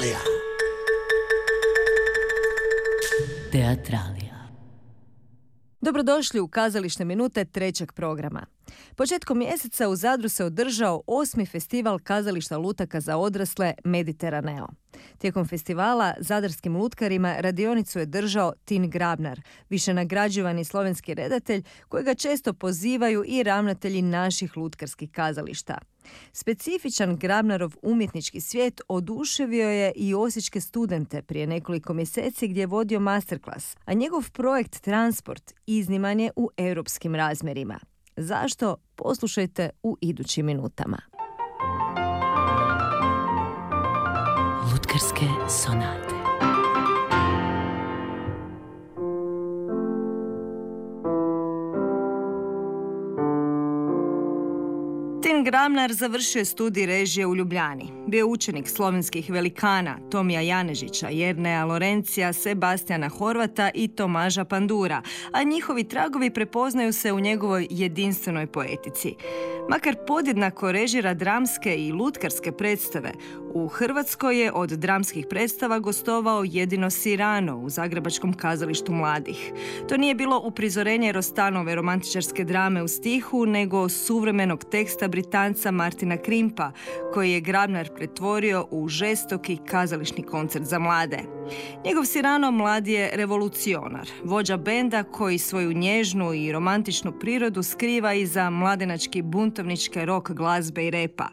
Teatralija. Teatralija. Dobrodošli u Kazališne minute trećeg programa. Početkom mjeseca u Zadru se održao 8. festival kazališta lutaka za odrasle Mediteraneo. Tijekom festivala zadarskim lutkarima radionicu je držao Tin Grabnar, više nagrađivani slovenski redatelj kojega često pozivaju i ravnatelji naših lutkarskih kazališta. Specifičan Grabnarov umjetnički svijet oduševio je i osječke studente prije nekoliko mjeseci gdje je vodio masterclass, a njegov projekt Transport izniman je u europskim razmjerima. Zašto? Poslušajte u idućim minutama. Lutkarske sonate. Tin Grabnar završio je studij režije u Ljubljani. Bio je učenik slovenskih velikana Tomija Janežića, Jerneja Lorencija, Sebastijana Horvata i Tomaža Pandura, a njihovi tragovi prepoznaju se u njegovoj jedinstvenoj poetici. Makar podjednako režira dramske i lutkarske predstave, u Hrvatskoj je od dramskih predstava gostovao jedino Sirano u Zagrebačkom kazalištu mladih. To nije bilo uprizorenje Rostanove romantičarske drame u stihu, nego suvremenog teksta Britanca Martina Krimpa, koji je Grabnar pretvorio u žestoki kazališni koncert za mlade. Njegov Sirano mlad je revolucionar, vođa benda koji svoju nježnu i romantičnu prirodu skriva iza mladenački buntovničke rock glazbe i repa.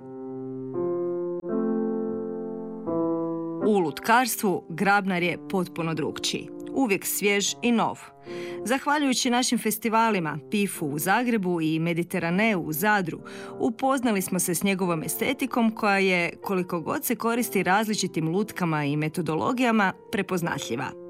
U lutkarstvu Grabnar je potpuno drukčiji, uvijek svjež i nov. Zahvaljujući našim festivalima PIF-u u Zagrebu i Mediteraneu u Zadru, upoznali smo se s njegovom estetikom koja je, koliko god se koristi različitim lutkama i metodologijama, prepoznatljiva.